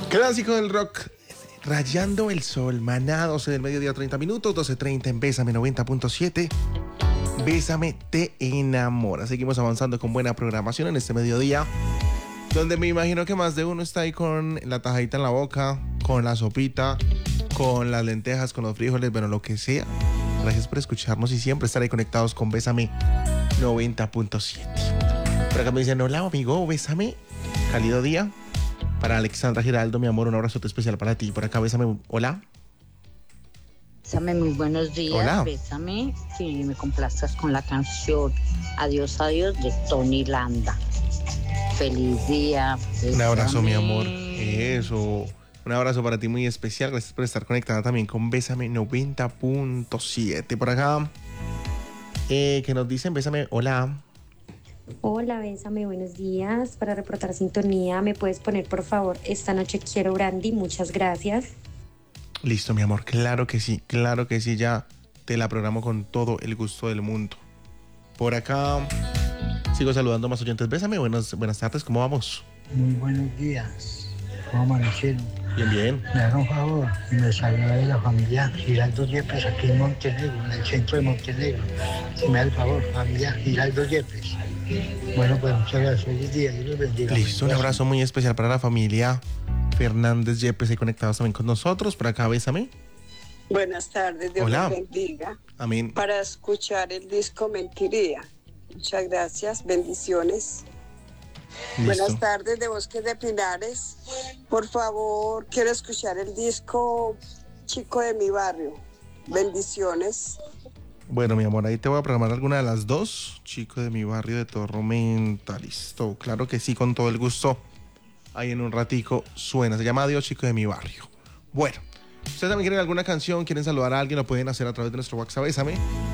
Clásico del rock, Rayando el Sol, Maná, 12 del mediodía, 30 minutos, 12:30 en Bésame 90.7. Bésame te enamora. Seguimos avanzando con buena programación en este mediodía, donde me imagino que más de uno está ahí con la tajadita en la boca, con la sopita, con las lentejas, con los frijoles, bueno, lo que sea. Gracias por escucharnos y siempre estar ahí conectados con Bésame 90.7. Por acá me dicen, hola amigo, bésame, cálido día. Para Alexandra Giraldo, mi amor, un abrazo especial para ti. Por acá, bésame, hola. Bésame, muy buenos días. Hola. Bésame, si me complazcas con la canción Adiós, adiós de Tony Landa. Feliz día. Bésame. Un abrazo, mi amor. Eso. Un abrazo para ti muy especial. Gracias por estar conectada también con Bésame 90.7. Por acá, que nos dicen, bésame, hola. Hola, bésame, buenos días. Para reportar sintonía, ¿me puedes poner, por favor, Esta noche quiero brandy? Muchas gracias. Listo, mi amor. Claro que sí, ya te la programo con todo el gusto del mundo. Por acá, sigo saludando más oyentes. Bésame, buenas tardes, ¿cómo vamos? Muy buenos días. ¿Cómo amanecieron? Bien, bien. Me hagan un favor y me saluda de la familia Giraldo Yepes aquí en Montenegro, en el centro de Montenegro. Si me da el favor, familia Giraldo Yepes. Bueno, pues muchas gracias. Feliz día. Dios los bendiga. Listo, un abrazo muy especial para la familia Fernández Yepes ahí conectados también con nosotros. Por acá, bésame. Buenas tardes, Dios Hola. los bendiga. Amén. Para escuchar el disco Mentiría. Muchas gracias, bendiciones. Listo. Buenas tardes de Bosques de Pinares. Por favor, quiero escuchar el disco Chico de mi Barrio. Bendiciones. Bueno, mi amor, ahí te voy a programar alguna de las dos. Chico de mi Barrio de Tormenta. Listo, claro que sí, con todo el gusto. Ahí en un ratico suena. Se llama Adiós, Chico de mi Barrio. Bueno, ustedes también quieren alguna canción, quieren saludar a alguien, lo pueden hacer a través de nuestro WhatsApp. Bésame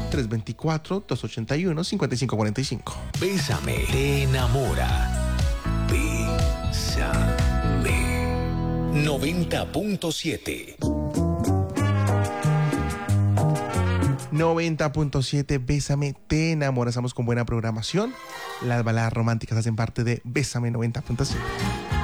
324-281-5545. Bésame te enamora. Bésame 90.7. 90.7, Bésame te enamora. Estamos con buena programación. Las baladas románticas hacen parte de Bésame 90.7.